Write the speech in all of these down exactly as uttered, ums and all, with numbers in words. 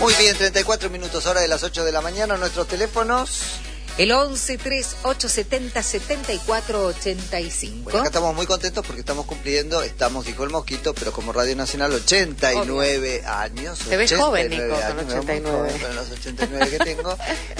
Muy bien, treinta y cuatro minutos, hora de las ocho de la mañana. Nuestros teléfonos... El once, tres, ocho, setenta, setenta y cuatro, ochenta y cinco. Bueno, acá estamos muy contentos porque estamos cumpliendo, estamos, dijo el Mosquito, pero como Radio Nacional, ochenta y nueve Obvio. Años. Te ves joven, Nico, años, con ochenta y nueve. Joven, con los ochenta y nueve que tengo.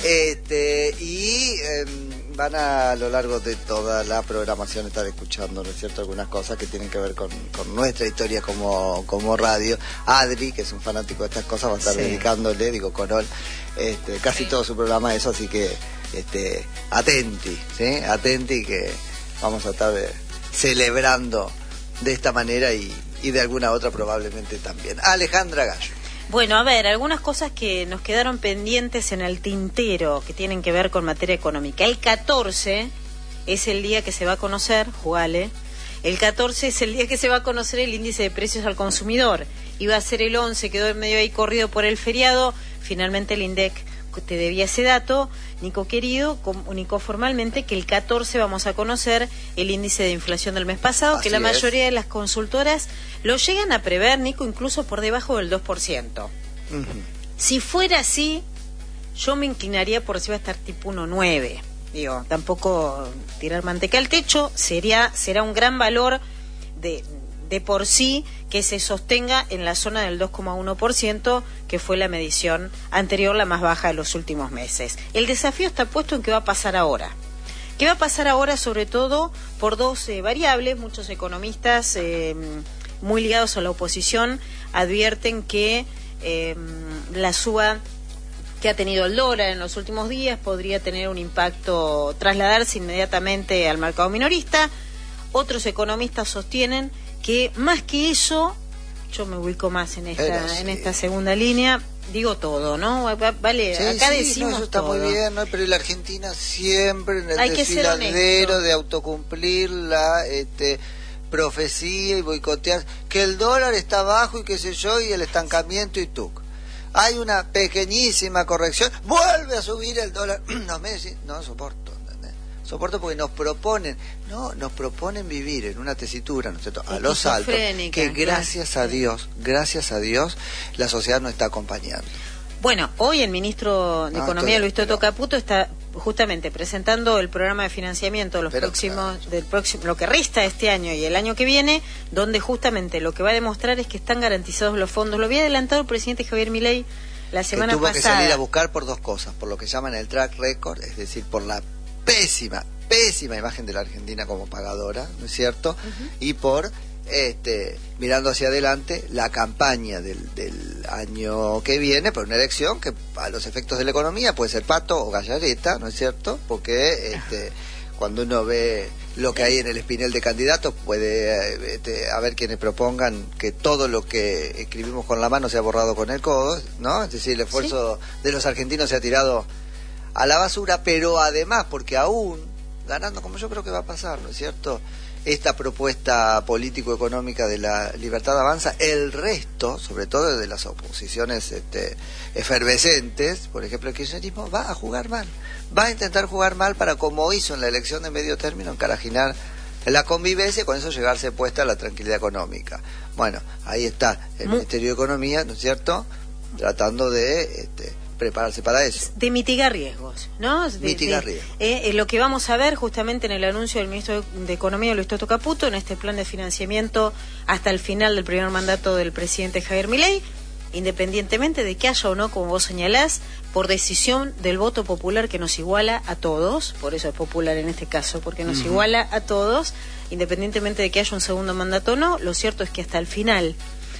este, y eh, van a, a lo largo de toda la programación estar escuchando, ¿no es cierto?, algunas cosas que tienen que ver con, con nuestra historia como, como radio. Adri, que es un fanático de estas cosas, va a estar sí. dedicándole, digo, Corol, este, casi sí. todo su programa a eso, así que... Este, atenti, ¿sí? Atenti que vamos a estar eh, celebrando de esta manera y, y de alguna otra probablemente también. Alejandra Gallo. Bueno, a ver, algunas cosas que nos quedaron pendientes en el tintero que tienen que ver con materia económica. El catorce es el día que se va a conocer, jugale, el catorce es el día que se va a conocer el índice de precios al consumidor. Iba a ser el once, quedó medio ahí corrido por el feriado, finalmente el INDEC te debía ese dato, Nico querido, comunicó formalmente que el catorce vamos a conocer el índice de inflación del mes pasado, Así que la es. mayoría de las consultoras lo llegan a prever, Nico, incluso por debajo del dos por ciento. Uh-huh. Si fuera así, yo me inclinaría por si va a estar tipo uno coma nueve. Digo, tampoco tirar manteca al techo, sería, será un gran valor de... de por sí que se sostenga en la zona del dos coma uno por ciento, que fue la medición anterior, la más baja de los últimos meses. El desafío está puesto en qué va a pasar ahora. ¿Qué va a pasar ahora? Sobre todo por dos eh, variables. Muchos economistas eh, muy ligados a la oposición advierten que eh, la suba que ha tenido el dólar en los últimos días podría tener un impacto, trasladarse inmediatamente al mercado minorista. Otros economistas sostienen que más que eso, yo me ubico más en esta sí. en esta segunda línea, digo todo, ¿no? Vale, sí, acá sí, decimos no, eso está todo. muy bien, ¿no? Pero la Argentina siempre en el Hay desfiladero de autocumplir la este, profecía y boicotear que el dólar está bajo y qué sé yo, y el estancamiento y tú. Hay una pequeñísima corrección, vuelve a subir el dólar. No me decís, no soporto. Soporto porque nos proponen, no, nos proponen vivir en una tesitura, ¿no es cierto?, a los altos, que gracias a Dios, gracias a Dios, la sociedad nos está acompañando. Bueno, hoy el ministro de no, Economía, Luis Toto pero... Caputo, está justamente presentando el programa de financiamiento de los pero, próximos, claro. del próximo, lo que resta este año y el año que viene, donde justamente lo que va a demostrar es que están garantizados los fondos. Lo había adelantado el presidente Javier Milei la semana que tuvo pasada. que salir a buscar por dos cosas, por lo que llaman el track record, es decir, por la pésima, pésima imagen de la Argentina como pagadora, ¿no es cierto? Uh-huh. Y por, este, mirando hacia adelante, la campaña del, del año que viene, por una elección que a los efectos de la economía puede ser pato o gallareta, ¿no es cierto? Porque este, cuando uno ve lo que hay en el espinel de candidatos, puede este, haber quienes propongan que todo lo que escribimos con la mano sea borrado con el codo, ¿no? Es decir, el esfuerzo ¿Sí? de los argentinos se ha tirado a la basura, pero además, porque aún ganando, como yo creo que va a pasar, ¿no es cierto?, esta propuesta político-económica de la Libertad Avanza, el resto, sobre todo de las oposiciones este, efervescentes, por ejemplo el kirchnerismo, va a jugar mal, va a intentar jugar mal para, como hizo en la elección de medio término, encarajinar la convivencia y con eso llegarse puesta a la tranquilidad económica. Bueno, ahí está el Muy... Ministerio de Economía, ¿no es cierto?, tratando de... Este, prepararse para eso. De mitigar riesgos, ¿no? De, mitigar de, riesgos. Eh, eh, lo que vamos a ver justamente en el anuncio del ministro de Economía, Luis Toto Caputo, en este plan de financiamiento hasta el final del primer mandato del presidente Javier Milei, independientemente de que haya o no, como vos señalás, por decisión del voto popular que nos iguala a todos, por eso es popular en este caso, porque nos uh-huh. iguala a todos, independientemente de que haya un segundo mandato o no, lo cierto es que hasta el final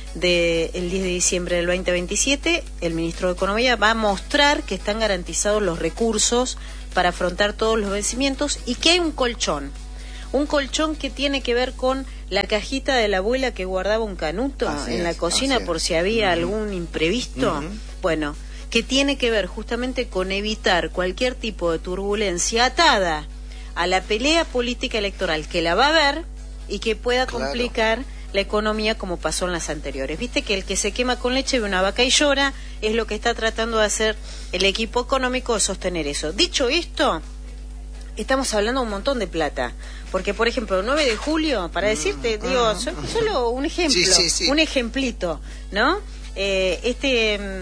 del diez de diciembre del veinte veintisiete, el ministro de Economía va a mostrar que están garantizados los recursos para afrontar todos los vencimientos y que hay un colchón, un colchón que tiene que ver con la cajita de la abuela que guardaba un canuto así en es, la cocina por si había uh-huh. algún imprevisto, uh-huh. bueno, que tiene que ver justamente con evitar cualquier tipo de turbulencia atada a la pelea política electoral que la va a haber y que pueda claro. complicar la economía como pasó en las anteriores. Viste que el que se quema con leche ve una vaca y llora, es lo que está tratando de hacer el equipo económico, de sostener eso. Dicho esto, estamos hablando de un montón de plata, porque por ejemplo el nueve de julio, para decirte, mm, digo, mm, solo un ejemplo, sí, sí, sí. un ejemplito, ¿no? Eh, este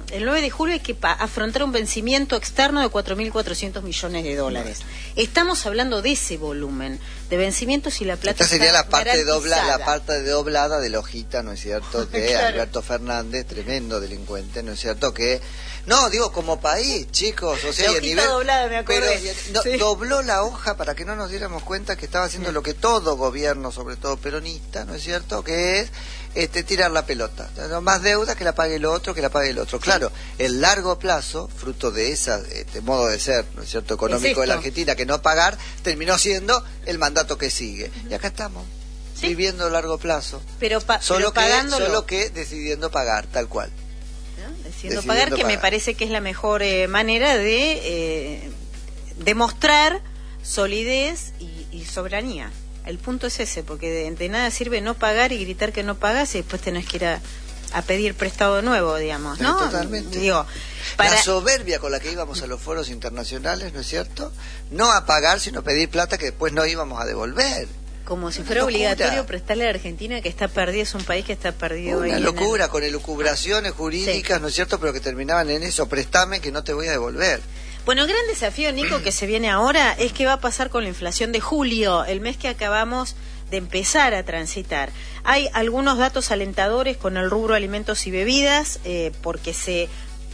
el nueve de julio hay que pa- afrontar un vencimiento externo de cuatro mil cuatrocientos millones de dólares. Estamos hablando de ese volumen de vencimientos y la plata Esta sería está la parte dobla, garantizada. la parte doblada de la hojita, ¿no es cierto? Que Claro. Alberto Fernández, tremendo delincuente, ¿no es cierto? Que no, digo como país, chicos, o sea, La y a hojita nivel, doblada, me acordé. pero y- no, Sí. dobló la hoja para que no nos diéramos cuenta que estaba haciendo lo que todo gobierno, sobre todo peronista, ¿no es cierto? Que es este tirar la pelota, no, más deuda que la pague el otro, que la pague el otro. Claro, el largo plazo, fruto de ese este, modo de ser, ¿no es cierto? Económico de la esto. Argentina, que no pagar, terminó siendo el mandato que sigue. Y acá estamos. Sí. Viviendo a largo plazo, Pero, pa- solo, pero que, pagándolo. solo que decidiendo pagar, tal cual. ¿no? Decidiendo Decidiendo pagar, que pagar. me parece que es la mejor eh, manera de eh, demostrar solidez y, y soberanía. El punto es ese, porque de, de nada sirve no pagar y gritar que no pagas y después tenés que ir a, a pedir prestado nuevo, digamos, ¿no? Sí, totalmente. Digo, para... La soberbia con la que íbamos a los foros internacionales, ¿no es cierto? No a pagar, sino pedir plata que después no íbamos a devolver. Como si Una fuera locura. obligatorio prestarle a la Argentina, que está perdido, es un país que está perdido ahí Una en locura, el- con elucubraciones jurídicas, Sí. ¿no es cierto? Pero que terminaban en eso, préstame que no te voy a devolver. Bueno, el gran desafío, Nico, que se viene ahora es qué va a pasar con la inflación de julio, el mes que acabamos de empezar a transitar. Hay algunos datos alentadores con el rubro alimentos y bebidas, eh, porque se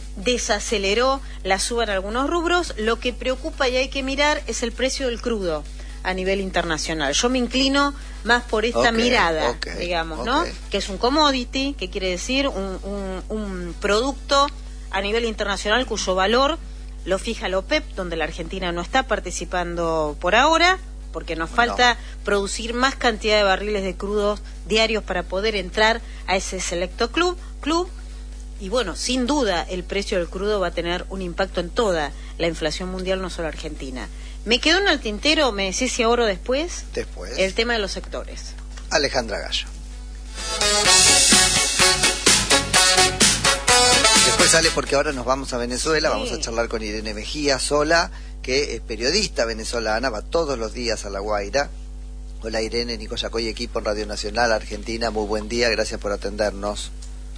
desaceleró la suba en algunos rubros. Lo que preocupa y hay que mirar es el precio del crudo a nivel internacional. Yo me inclino más por esta Ok, mirada, ok, digamos, ¿no? ok. Que es un commodity, que quiere decir un, un, un producto a nivel internacional cuyo valor lo fija la OPEP, donde la Argentina no está participando por ahora, porque nos falta No. producir más cantidad de barriles de crudos diarios para poder entrar a ese selecto club, club. Y bueno, sin duda el precio del crudo va a tener un impacto en toda la inflación mundial, no solo Argentina. Me quedó en el tintero, me decís si ahora o después, Después, el tema de los sectores. Alejandra Gallo. Después sale porque ahora nos vamos a Venezuela, Sí. vamos a charlar con Irene Mejía Sola, que es periodista venezolana, va todos los días a La Guaira. Hola Irene, Nico Yacoy, equipo en Radio Nacional Argentina, muy buen día, gracias por atendernos.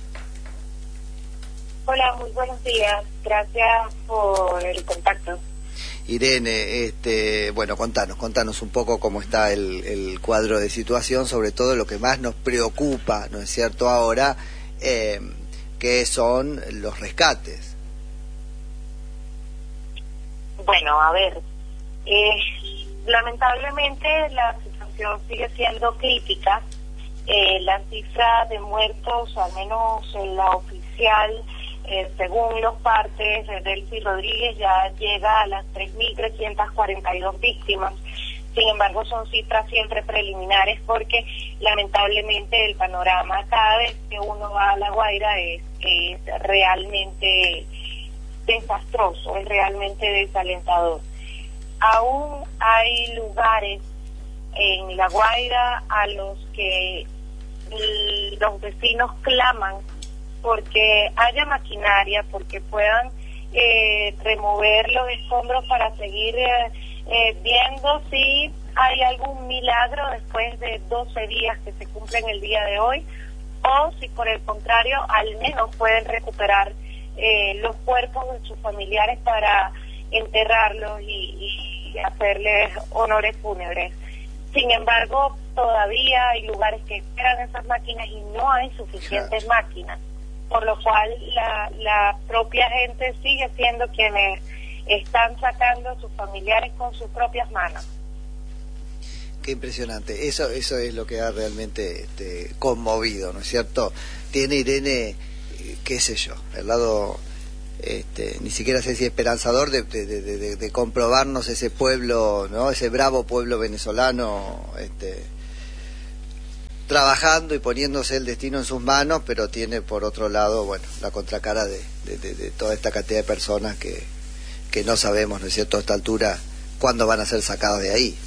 Hola, muy buenos días. Gracias por el contacto. Irene, este, bueno, contanos, contanos un poco cómo está el, el cuadro de situación, sobre todo lo que más nos preocupa, ¿no es cierto?, ahora, eh, que son los rescates. Bueno, a ver, eh, lamentablemente la situación sigue siendo crítica. Eh, la cifra de muertos, al menos en la oficial, eh, según los partes de Delcy Rodríguez, ya llega a las tres mil trescientas cuarenta y dos víctimas. Sin embargo, son cifras siempre preliminares porque lamentablemente el panorama cada vez que uno va a La Guaira es, es realmente desastroso, es realmente desalentador. Aún hay lugares en La Guaira a los que los vecinos claman porque haya maquinaria, porque puedan eh, remover los escombros para seguir eh, eh, viendo si hay algún milagro después de doce días que se cumplen el día de hoy, o si por el contrario al menos pueden recuperar eh, los cuerpos de sus familiares para enterrarlos y, y hacerles honores fúnebres. Sin embargo, todavía hay lugares que esperan esas máquinas y no hay suficientes Claro. máquinas, por lo cual la, la propia gente sigue siendo quienes están sacando a sus familiares con sus propias manos. Qué impresionante, eso eso es lo que ha realmente este, conmovido, ¿no es cierto? Tiene Irene, eh, qué sé yo, el lado, este, ni siquiera sé si esperanzador de, de, de, de, de comprobarnos ese pueblo, ¿no? Ese bravo pueblo venezolano, este, trabajando y poniéndose el destino en sus manos, pero tiene por otro lado, bueno, la contracara de, de, de, de toda esta cantidad de personas que, que no sabemos, ¿no es cierto?, a esta altura, cuándo van a ser sacadas de ahí.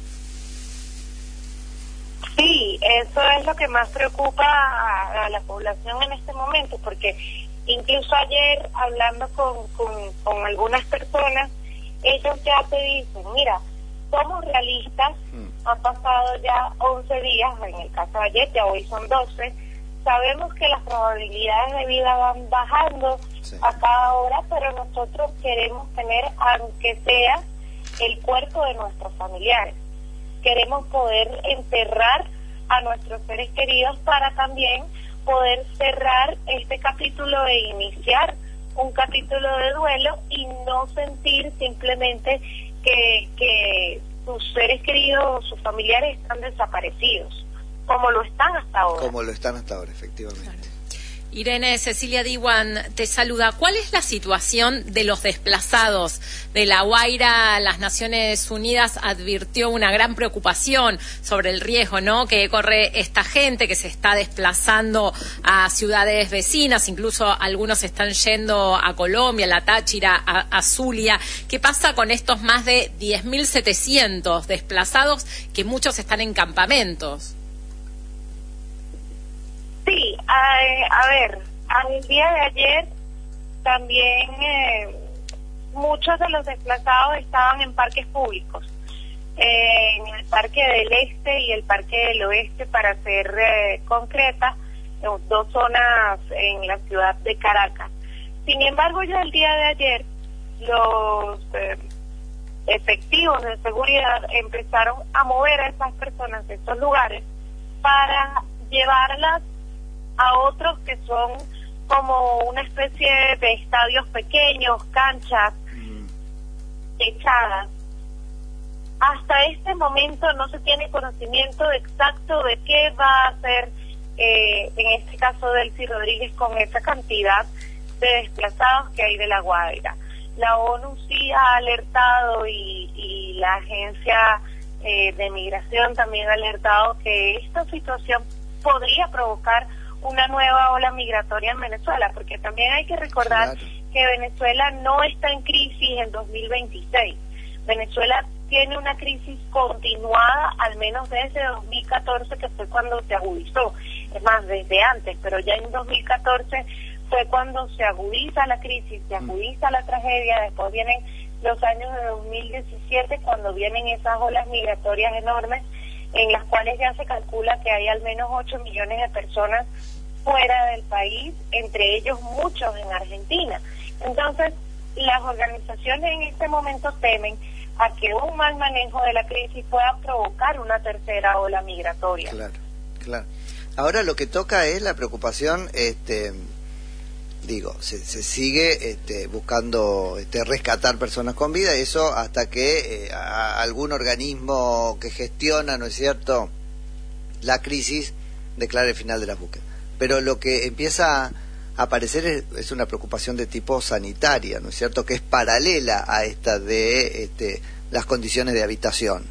Sí, eso es lo que más preocupa a, a la población en este momento, porque incluso ayer hablando con, con, con algunas personas, ellos ya te dicen, mira, somos realistas, Mm. han pasado ya once días, en el caso de ayer, ya hoy son doce, sabemos que las probabilidades de vida van bajando sí. a cada hora, pero nosotros queremos tener, aunque sea, el cuerpo de nuestros familiares. Queremos poder enterrar a nuestros seres queridos para también poder cerrar este capítulo e iniciar un capítulo de duelo y no sentir simplemente que, que sus seres queridos o sus familiares están desaparecidos, como lo están hasta ahora. Como lo están hasta ahora, efectivamente. Claro. Irene, Cecilia Diwan te saluda. ¿Cuál es la situación de los desplazados de La Guaira? Las Naciones Unidas advirtió una gran preocupación sobre el riesgo, ¿no?, que corre esta gente que se está desplazando a ciudades vecinas, incluso algunos están yendo a Colombia, a La Táchira, a, a Zulia. ¿Qué pasa con estos más de diez mil setecientos desplazados, que muchos están en campamentos? Sí, a, a ver, al día de ayer también eh, muchos de los desplazados estaban en parques públicos, eh, en el Parque del Este y el Parque del Oeste, para ser eh, concreta, dos zonas en la ciudad de Caracas. Sin embargo, ya el día de ayer los eh, efectivos de seguridad empezaron a mover a esas personas de estos lugares para llevarlas a otros que son como una especie de estadios pequeños, canchas mm. echadas. Hasta este momento no se tiene conocimiento exacto de qué va a hacer, eh, en este caso Delcy Rodríguez, con esa cantidad de desplazados que hay de La Guaira. La ONU sí ha alertado y, y la agencia eh, de migración también ha alertado que esta situación podría provocar una nueva ola migratoria en Venezuela, porque también hay que recordar claro. que Venezuela no está en crisis en dos mil veintiséis. Venezuela tiene una crisis continuada, al menos desde dos mil catorce, que fue cuando se agudizó. Es más, desde antes, pero ya en dos mil catorce fue cuando se agudiza la crisis, se agudiza la tragedia. Después vienen los años de dos mil diecisiete, cuando vienen esas olas migratorias enormes, en las cuales ya se calcula que hay al menos ocho millones de personas fuera del país, entre ellos muchos en Argentina. Entonces, las organizaciones en este momento temen a que un mal manejo de la crisis pueda provocar una tercera ola migratoria. Claro, claro. Ahora lo que toca es la preocupación, este, digo, se, se sigue este, buscando este, rescatar personas con vida, eso hasta que eh, a, algún organismo que gestiona, ¿no es cierto?, la crisis declare el final de la búsqueda. Pero lo que empieza a aparecer es, es una preocupación de tipo sanitaria, ¿no es cierto?, que es paralela a esta de este, las condiciones de habitación.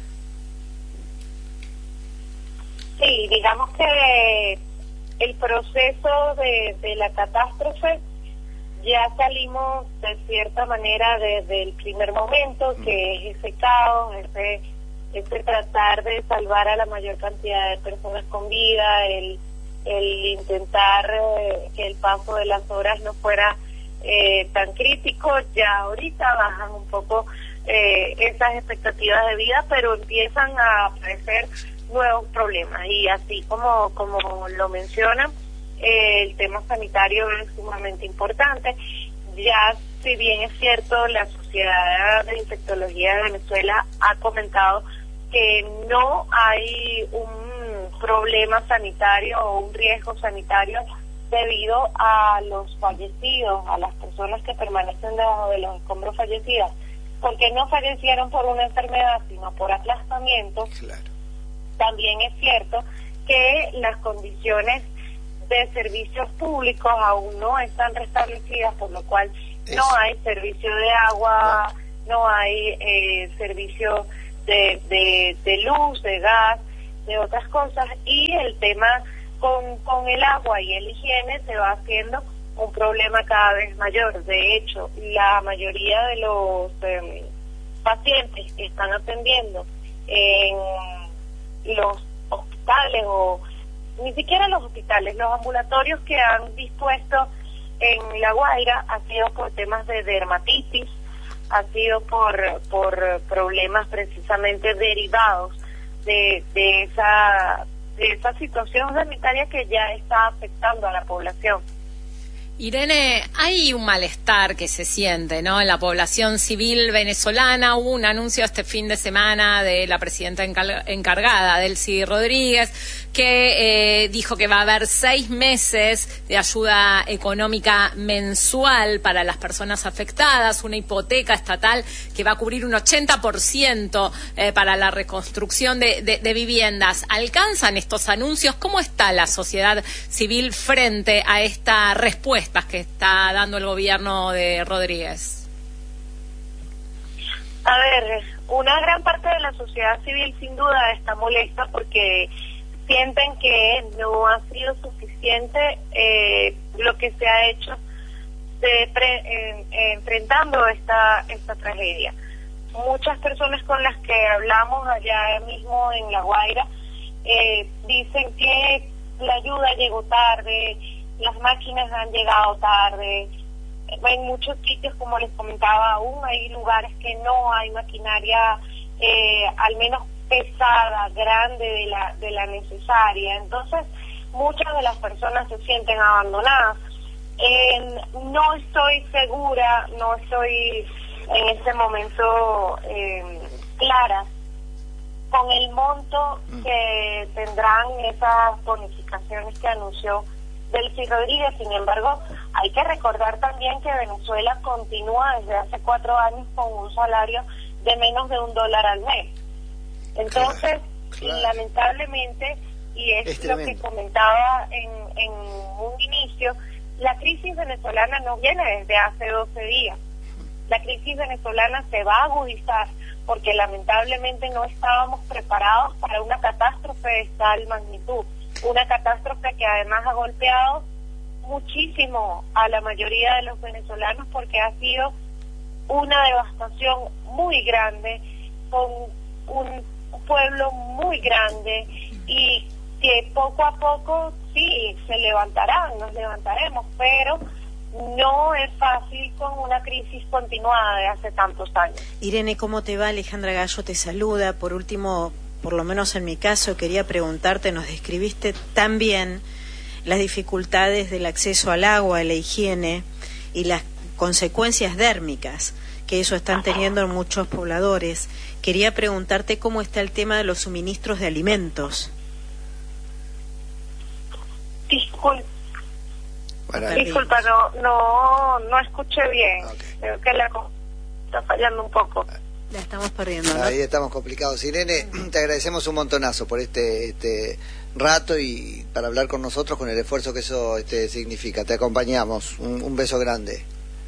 Sí, digamos que el proceso de, de la catástrofe, ya salimos de cierta manera desde el primer momento, que es ese caos, ese, ese tratar de salvar a la mayor cantidad de personas con vida, el el intentar eh, que el paso de las horas no fuera eh, tan crítico. Ya ahorita bajan un poco eh, esas expectativas de vida, pero empiezan a aparecer nuevos problemas, y así como como lo mencionan, eh, el tema sanitario es sumamente importante. Ya, si bien es cierto, la Sociedad de Infectología de Venezuela ha comentado que no hay un problema sanitario o un riesgo sanitario debido a los fallecidos, a las personas que permanecen debajo de los escombros fallecidas, porque no fallecieron por una enfermedad, sino por aplastamiento. Claro. También es cierto que las condiciones de servicios públicos aún no están restablecidas, por lo cual es. no hay servicio de agua, no, no hay eh, servicio de, de, de luz, de gas, de otras cosas, y el tema con, con el agua y el higiene se va haciendo un problema cada vez mayor. De hecho, la mayoría de los eh, pacientes que están atendiendo en los hospitales, o ni siquiera los hospitales, los ambulatorios que han dispuesto en La Guaira, ha sido por temas de dermatitis, ha sido por, por problemas precisamente derivados de, de esa de esa situación sanitaria que ya está afectando a la población. Irene, hay un malestar que se siente, ¿no?, en la población civil venezolana. Hubo un anuncio este fin de semana de la presidenta encargada, Delcy Rodríguez, que eh, dijo que va a haber seis meses de ayuda económica mensual para las personas afectadas, una hipoteca estatal que va a cubrir un ochenta por ciento eh, para la reconstrucción de, de, de viviendas. ¿Alcanzan estos anuncios? ¿Cómo está la sociedad civil frente a esta respuesta que está dando el gobierno de Rodríguez? A ver, una gran parte de la sociedad civil sin duda está molesta porque sienten que no ha sido suficiente eh, lo que se ha hecho de pre, eh, eh, enfrentando esta esta tragedia. Muchas personas con las que hablamos allá mismo en La Guaira eh, dicen que la ayuda llegó tarde, las máquinas han llegado tarde. En muchos sitios, como les comentaba, aún hay lugares que no hay maquinaria eh, al menos pesada, grande de la de la necesaria. Entonces, muchas de las personas se sienten abandonadas. Eh, no estoy segura, no estoy en este momento eh, clara con el monto que tendrán esas bonificaciones que anunció Delcy Rodríguez. Sin embargo, hay que recordar también que Venezuela continúa desde hace cuatro años con un salario de menos de un dólar al mes. Entonces, claro, claro. lamentablemente, y es, es lo que comentaba en, en un inicio, la crisis venezolana no viene desde hace doce días. La crisis venezolana se va a agudizar porque lamentablemente no estábamos preparados para una catástrofe de tal magnitud. Una catástrofe que además ha golpeado muchísimo a la mayoría de los venezolanos porque ha sido una devastación muy grande, con un pueblo muy grande y que poco a poco sí se levantarán, nos levantaremos, pero no es fácil con una crisis continuada de hace tantos años. Irene, ¿cómo te va? Alejandra Gallo te saluda. Por último, por lo menos en mi caso, quería preguntarte, nos describiste tan bien las dificultades del acceso al agua, a la higiene y las consecuencias dérmicas que eso están teniendo en muchos pobladores. Quería preguntarte cómo está el tema de los suministros de alimentos. Disculpa, bueno, disculpa, no, no, no escuché bien. Okay. Creo que la está fallando un poco. La estamos perdiendo, ¿no? Ahí estamos complicados. Irene, te agradecemos un montonazo por este este rato y para hablar con nosotros, con el esfuerzo que eso este significa. Te acompañamos. Un, un beso grande.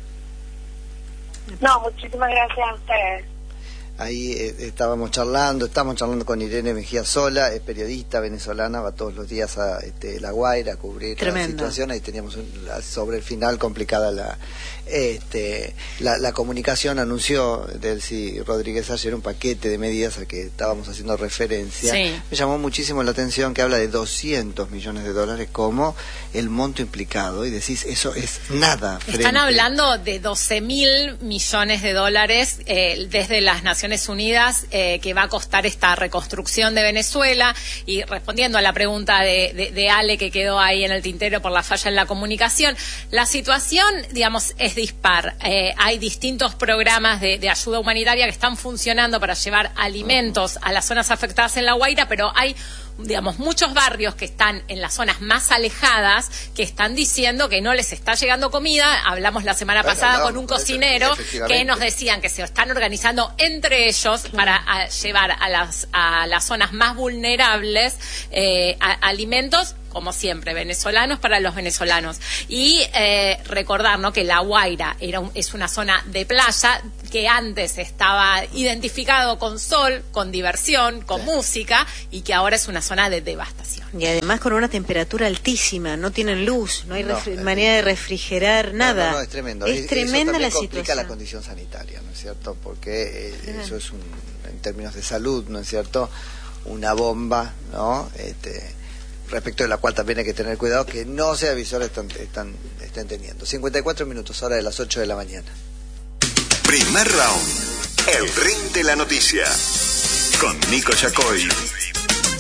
No, muchísimas gracias a ustedes. Ahí eh, estábamos charlando, estamos charlando con Irene Mejía Sola, es periodista venezolana, va todos los días a este, La Guaira a cubrir Tremendo. la situación. Ahí teníamos un, la, sobre el final complicada la este la, la comunicación. Anunció Delcy Rodríguez ayer un paquete de medidas a que estábamos haciendo referencia. Sí. Me llamó muchísimo la atención que habla de doscientos millones de dólares como el monto implicado y decís, eso es nada. Frente... Están hablando de doce mil millones de dólares eh, desde las Naciones Unidas eh, que va a costar esta reconstrucción de Venezuela. Y respondiendo a la pregunta de, de, de Ale que quedó ahí en el tintero por la falla en la comunicación, la situación, digamos, es dispar. Eh, hay distintos programas de, de ayuda humanitaria que están funcionando para llevar alimentos a las zonas afectadas en La Guaira, pero hay, digamos, muchos barrios que están en las zonas más alejadas que están diciendo que no les está llegando comida. Hablamos la semana bueno, pasada no, con un cocinero que nos decían que se están organizando entre ellos para a, llevar a las a las zonas más vulnerables eh, a, alimentos, como siempre, venezolanos para los venezolanos. Y eh, recordar, ¿no?, que La Guaira era un, es una zona de playa que antes estaba identificado con sol, con diversión, con sí. música, y que ahora es una zona de devastación. Y además con una temperatura altísima, no tienen luz, no hay no, refri- manera de refrigerar nada. No, no, no, es tremendo. Es, es tremenda la situación. Eso complica la condición sanitaria, ¿no es cierto? Porque eh, eso es, un, en términos de salud, ¿no es cierto?, una bomba, ¿no?, este... respecto de la cual también hay que tener cuidado que no sea visor están, están, estén teniendo. cincuenta y cuatro minutos, hora de las ocho de la mañana. Primer round, el ring de la noticia, con Nico Yacoy.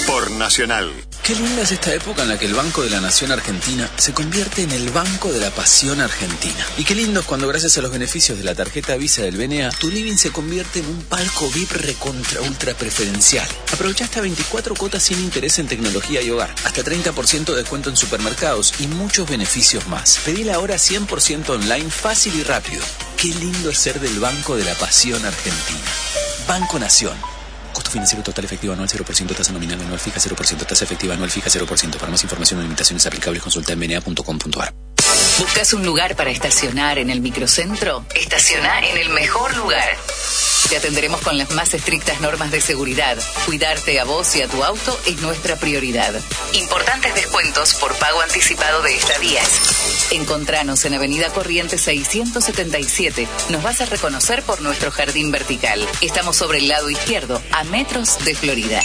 por Nacional. Qué linda es esta época en la que el Banco de la Nación Argentina se convierte en el Banco de la Pasión Argentina. Y qué lindo es cuando, gracias a los beneficios de la tarjeta Visa del B N A, tu living se convierte en un palco V I P recontra ultra preferencial. Aprovecha hasta veinticuatro cuotas sin interés en tecnología y hogar, hasta treinta por ciento de descuento en supermercados y muchos beneficios más. Pedila ahora cien por ciento online, fácil y rápido. Qué lindo es ser del Banco de la Pasión Argentina. Banco Nación. Costo financiero total efectivo anual cero por ciento, tasa nominal anual fija cero por ciento, tasa efectiva anual fija cero por ciento. Para más información o limitaciones aplicables, consulta en b n a punto com punto a r. ¿Buscas un lugar para estacionar en el microcentro? Estaciona en el mejor lugar. Te atenderemos con las más estrictas normas de seguridad. Cuidarte a vos y a tu auto es nuestra prioridad. Importantes descuentos por pago anticipado de estadías. Encontranos en Avenida Corrientes seiscientos setenta y siete. Nos vas a reconocer por nuestro jardín vertical. Estamos sobre el lado izquierdo, a metros de Florida.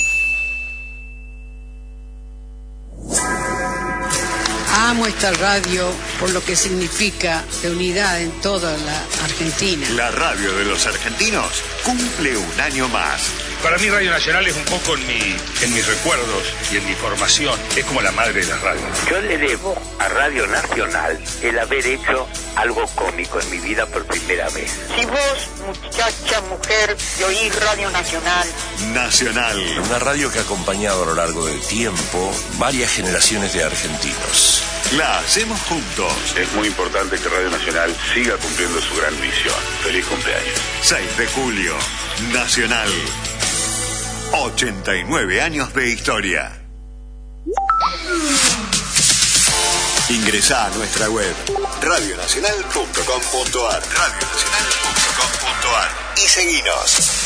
Amo esta radio por lo que significa de unidad en toda la Argentina. La radio de los argentinos cumple un año más. Para mí Radio Nacional es un poco en, mi, en mis recuerdos y en mi formación. Es como la madre de las radios. Yo le debo a Radio Nacional el haber hecho algo cómico en mi vida por primera vez. Si vos, muchacha, mujer, te oís Radio Nacional. Nacional. Una radio que ha acompañado a lo largo del tiempo varias generaciones de argentinos. La hacemos juntos. Es muy importante que Radio Nacional siga cumpliendo su gran misión. Feliz cumpleaños. seis de julio. Nacional. ochenta y nueve años de historia. Ingresá a nuestra web radio nacional punto com punto a r radio nacional punto com punto a r y seguinos.